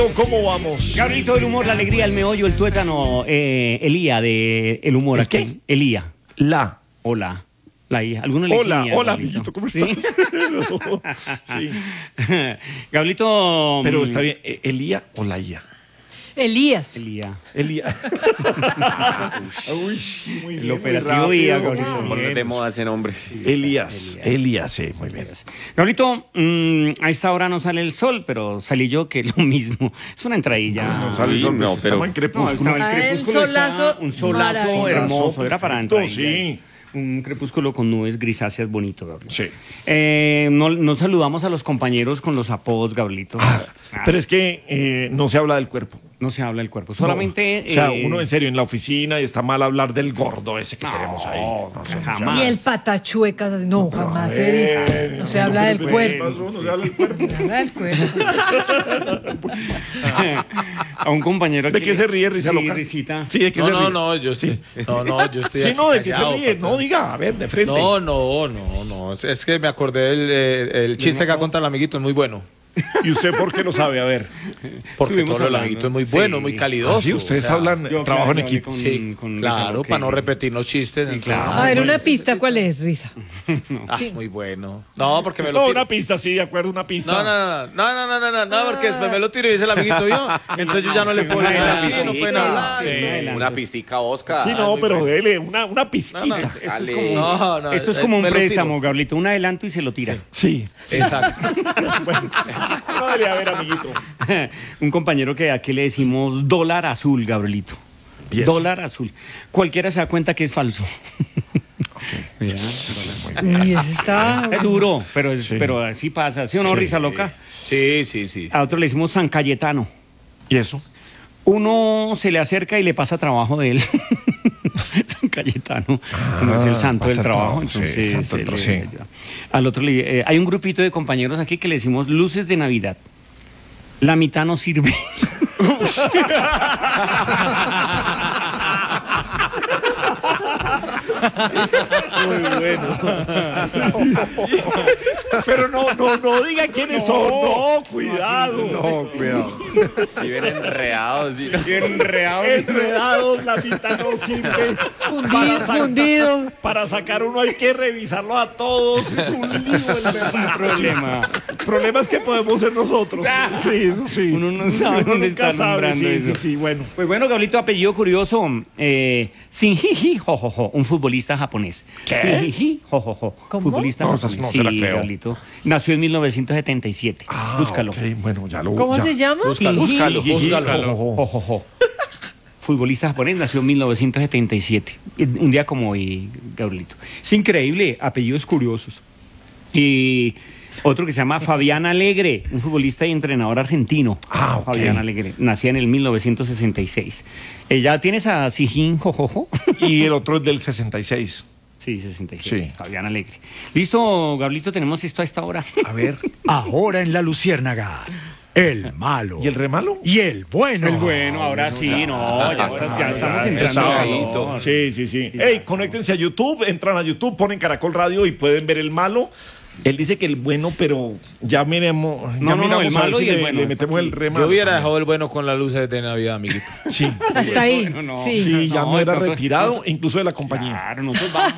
¿Cómo vamos? Gabrielito, el humor, la alegría, el meollo, el tuétano, Elía de El Humor. ¿El aquí. qué? Elía. La. Hola. La hija. ¿Alguno le Hola, decía, hola, Gabrielito? amiguito, ¿cómo ¿Sí? estás? Sí. Gabrielito. Pero está bien, ¿Elía o la IA? Elías. Elía. Elía. Uy, sí, muy bien. El operativo muy rápido. IA, Gabrielito. Ponle de moda ese nombre. Sí. Elías, sí, muy bien. Gabrielito, a esta hora no sale el sol, pero salí yo, que es lo mismo. Es una entradilla. No sale el sol, no, pues, pero- estamos en No, crepúsculo. estaba el Ah, el crepúsculo, solazo está un solazo maravilloso. hermoso. Era para Perfecto, entrar. sí. Un crepúsculo con nubes grisáceas bonito, Gabrielito. Sí. No saludamos a los compañeros con los apodos, Gabrielito. Pero es que no se habla del cuerpo. No se habla del cuerpo, solamente... No. O sea, uno en serio en la oficina y está mal hablar del gordo ese que tenemos ahí. No, jamás. Y el patachuecas, así, no, jamás se dice. No se habla del cuerpo. No se habla del cuerpo. Se habla del cuerpo. A un compañero ¿De qué se ríe, risa sí, loca? risita. Sí, ¿de qué se ríe? Yo estoy. No, yo estoy. Sí, aquí no, ¿de qué se callado, ríe? patrón. No, diga, a ver, de frente. No. Es que me acordé el chiste que ha contado el amiguito, es muy bueno. ¿Y usted por qué lo sabe? A ver. Porque Estuvimos todo el hablando. amiguito es muy bueno, Sí. muy calidoso. Así ustedes o sea, hablan, yo, trabajo en claro, equipo. Sí, con claro, Lisa para no Loque. repetir los chistes. claro. A ver, una pista, ¿cuál es, Risa? Es muy bueno. No, porque me lo No, tiro. una pista, sí, de acuerdo, una pista. No, porque después me lo tiro y dice el amiguito yo. Entonces yo ya no le puedo decir Una así, no pistica, pueden hablar. sí. Adelante. Una pistica Oscar. Sí, no, muy pero bueno. dele, una pizquita. Dale. Esto es como un me lo tiro. préstamo, Gabrielito. Un adelanto y se lo tira. Sí. Exacto. No, dele, a ver, amiguito. Un compañero que aquí le decimos dólar azul, Gabrielito. ¿Y eso? Dólar azul. Cualquiera se da cuenta que es falso. Ya. Uy, ese está... Es duro, pero, Sí. pero así pasa. ¿Sí o no, Sí. Risa Loca? Sí. A otro le decimos San Cayetano. ¿Y eso? Uno se le acerca y le pasa trabajo de él. San Cayetano, como es el santo pasa del el trabajo. trabajo, sí, Entonces, el santo del trabajo, sí. ayuda. Al otro hay un grupito de compañeros aquí que le decimos luces de Navidad. La mitad no sirve. Muy bueno. Pero no diga quiénes son. No, cuidado. No, cuidado. Si ven enredados. Sí. Enredados, la mitad no sirve. Fundido. Para sacar uno hay que revisarlo a todos. Es un lío el verdad. Problema. El problema es que podemos ser nosotros. Sí, eso sí. Uno no sabe dónde nunca está sabe. nombrando Sí, eso. sí, bueno. Pues bueno, Gabrielito, apellido curioso. Shinjiji Jojojo, un futbolista japonés. ¿Qué? Shinjiji Jojojo, ¿Cómo? futbolista No, japonés. no se la creo. Gabrielito. Nació en 1977. Búscalo. Ok, bueno, ya lo ¿Cómo ya. se llama? Búscalo. Jojojo. Futbolista japonés, nació en 1977. Un día como hoy, Gabrielito. Es increíble, apellidos curiosos. Y otro que se llama Fabián Alegre, un futbolista y entrenador argentino. Ah, ok. Fabián Alegre, nacía en el 1966. ¿Ya tienes a Sijín Jojojo? Y el otro es del 66. Sí, 66. Sí. Fabián Alegre. Listo, Gabrielito, tenemos esto a esta hora. A ver. Ahora en La Luciérnaga, el malo. ¿Y el re malo? Y el bueno. El bueno, ahora sí, no, ya estamos entrando. Sí. Ey, conéctense a YouTube, entran a YouTube, ponen Caracol Radio y pueden ver el malo. Él dice que el bueno, pero ya miremos. No, miramos el a ver malo si y el le- bueno. Le metemos el re malo. Yo hubiera dejado el bueno con las luces de Navidad, amiguito. Sí. Hasta ahí. No, Sí. Sí, ya No, me era nosotros- retirado, incluso de la compañía. Claro, nosotros vamos.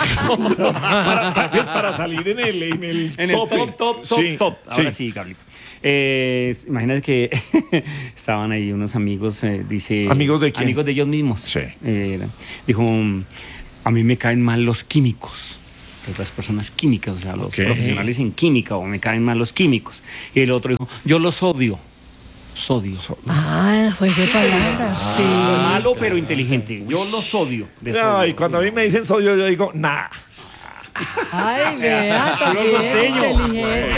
Tal vez para salir en el En el tope. top. Sí, Ahora sí, Gabrielito. Imagínate que estaban ahí unos amigos, dice... ¿Amigos de quién? Amigos de ellos mismos. Sí. Dijo, a mí me caen mal los químicos. Pues las personas químicas, o sea, los Ok. profesionales en química, o me caen mal los químicos. Y el otro dijo, yo los odio. Sodio. Ah, juego de palabras. Sí. Malo pero inteligente. Yo los odio. De No, sodio. y cuando a mí me dicen soy yo digo, nah. Ay, vea, también costeño. inteligente.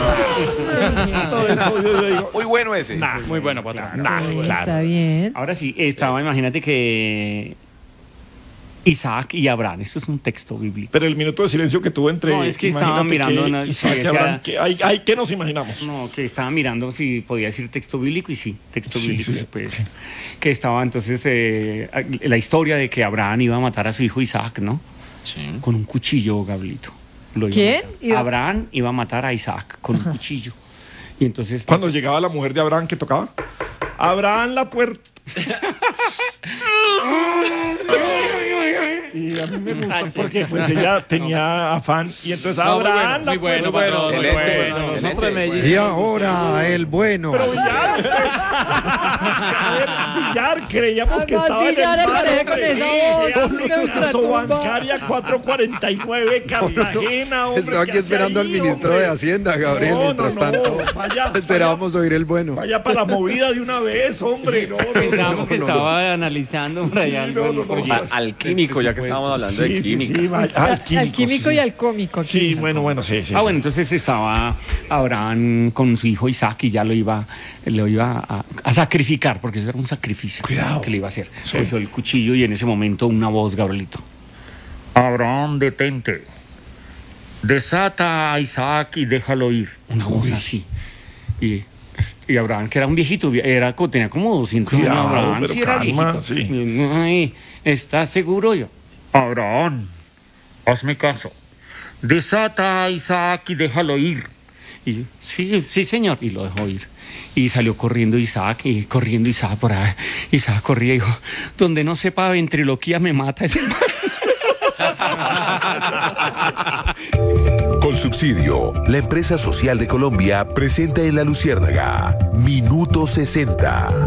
Todo el sodio yo digo, Muy bueno ese. nah. Muy bueno, patrón. Nah, Sí, claro. está bien. Ahora sí, imagínate que Isaac y Abraham, esto es un texto bíblico. Pero el minuto de silencio que tuvo entre. No, es que estaba imagínate mirando que una- Isaac sí, y Abraham, decía- ¿qué nos imaginamos? No, que estaba mirando si podía decir texto bíblico y sí, texto Sí, bíblico. sí. Pues, que estaba entonces la historia de que Abraham iba a matar a su hijo Isaac, ¿no? Sí. Con un cuchillo, Gabrielito. Lo iba a ¿Quién? matar. Iba- Abraham iba a matar a Isaac con un cuchillo. Y entonces... Cuando llegaba la mujer de Abraham, ¿qué tocaba? Abraham la puerta. Y a mí me gusta porque pues ella tenía afán y entonces Abraham muy bueno, nosotros en Medellín. Y ahora el bueno. Pero Villar, a ver, Villar, creíamos que estaba en el Villar mar, aparece con esa voz, Sobancaria 449, Cartagena, hombre. Estoy aquí ¿qué hace esperando al ahí, ministro hombre? de Hacienda, Gabriel. No, Mientras no, tanto, vaya, esperábamos oír el bueno. Vaya para la movida de una vez, hombre. No, Pensábamos que estaba analizando por allá. Alquímico, ya que estábamos hablando de química. Sí, Al químico y al cómico. aquí. Sí, bueno, sí. Bueno, entonces estaba Abraham con su hijo Isaac y ya lo iba a sacrificar, porque eso era un sacrificio. Cuidado. Que le iba a hacer. Sí. Cogió el cuchillo y en ese momento una voz, Gabrielito. Abraham, detente. Desata a Isaac y déjalo ir. Una voz así. Y Abraham, que era un viejito, tenía como 200 años. Cuidado, Abraham, pero sí era calma, viejito. sí. Ay, ¿estás seguro? Yo, Abraham, hazme caso. Desata a Isaac y déjalo ir. Y yo, sí, señor. Y lo dejó ir. Y salió corriendo Isaac por ahí. Isaac corría y dijo, donde no sepa ventriloquía me mata ese man. Colsubsidio, la empresa social de Colombia, presenta en La Luciérnaga Minuto 60.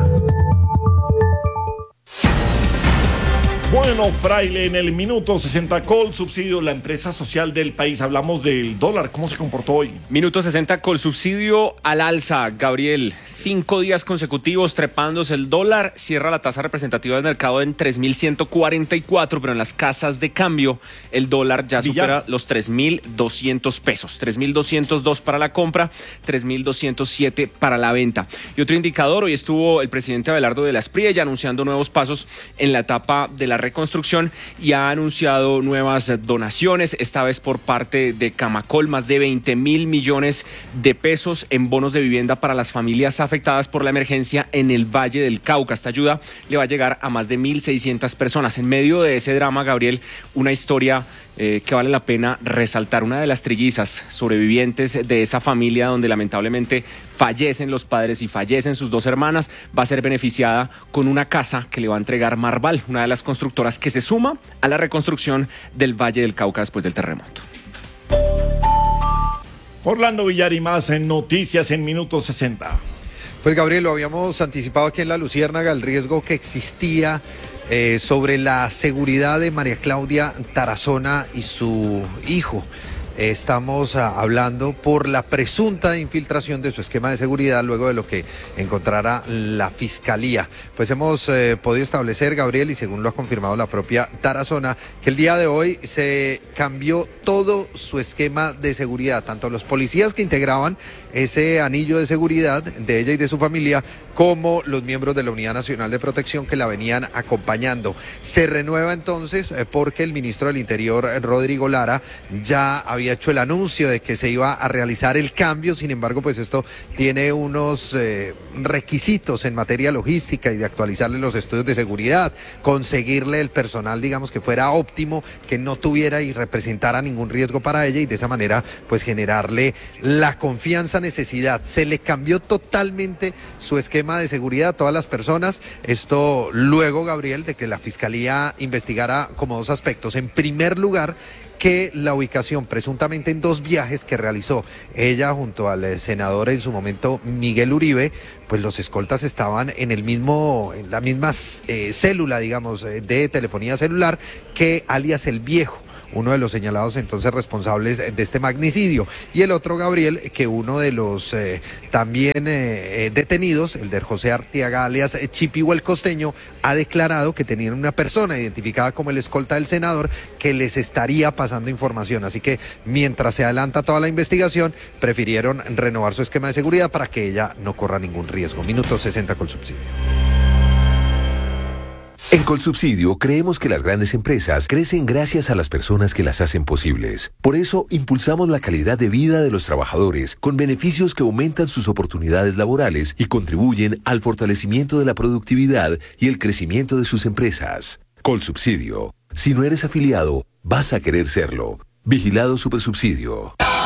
Bueno, Fraile, en el minuto 60 Colsubsidio, la empresa social del país. Hablamos del dólar, ¿cómo se comportó hoy? Minuto 60 Colsubsidio al alza, Gabriel. 5 días consecutivos trepándose el dólar. Cierra la tasa representativa del mercado en 3.144, pero en las casas de cambio el dólar ya supera los 3.200 pesos. 3.202 para la compra, 3.207 para la venta. Y otro indicador, hoy estuvo el presidente Abelardo de la Espriella anunciando nuevos pasos en la etapa de la reconstrucción y ha anunciado nuevas donaciones, esta vez por parte de Camacol, más de 20.000 millones de pesos en bonos de vivienda para las familias afectadas por la emergencia en el Valle del Cauca. Esta ayuda le va a llegar a más de 1.600 personas. En medio de ese drama, Gabriel, una historia que vale la pena resaltar. Una de las trillizas sobrevivientes de esa familia donde lamentablemente fallecen los padres y fallecen sus 2 hermanas, va a ser beneficiada con una casa que le va a entregar Marval, una de las constructoras que se suma a la reconstrucción del Valle del Cauca después del terremoto. Orlando Villar y más en Noticias en Minuto 60. Pues Gabriel, lo habíamos anticipado aquí en La Luciérnaga, el riesgo que existía sobre la seguridad de María Claudia Tarazona y su hijo. Estamos hablando por la presunta infiltración de su esquema de seguridad luego de lo que encontrara la Fiscalía. Pues hemos podido establecer, Gabriel, y según lo ha confirmado la propia Tarazona, que el día de hoy se cambió todo su esquema de seguridad, tanto los policías que integraban ese anillo de seguridad de ella y de su familia, como los miembros de la Unidad Nacional de Protección que la venían acompañando. Se renueva entonces porque el ministro del Interior, Rodrigo Lara, ya había hecho el anuncio de que se iba a realizar el cambio. Sin embargo, pues esto tiene unos requisitos en materia logística y de actualizarle los estudios de seguridad, conseguirle el personal, digamos, que fuera óptimo, que no tuviera y representara ningún riesgo para ella, y de esa manera pues generarle la confianza necesidad. Se le cambió totalmente su esquema de seguridad a todas las personas. Esto luego, Gabriel, de que la Fiscalía investigara como 2 aspectos. En primer lugar, que la ubicación presuntamente en 2 viajes que realizó ella junto al senador en su momento Miguel Uribe, pues los escoltas estaban en la misma célula, digamos, de telefonía celular que alias El Viejo, uno de los señalados entonces responsables de este magnicidio. Y el otro, Gabriel, que uno de los también detenidos, el de José Arteaga alias Chipivo el Costeño, ha declarado que tenían una persona identificada como el escolta del senador que les estaría pasando información. Así que mientras se adelanta toda la investigación, prefirieron renovar su esquema de seguridad para que ella no corra ningún riesgo. Minuto 60 Colsubsidio. En Colsubsidio creemos que las grandes empresas crecen gracias a las personas que las hacen posibles. Por eso impulsamos la calidad de vida de los trabajadores con beneficios que aumentan sus oportunidades laborales y contribuyen al fortalecimiento de la productividad y el crecimiento de sus empresas. Colsubsidio. Si no eres afiliado, vas a querer serlo. Vigilado Supersubsidio.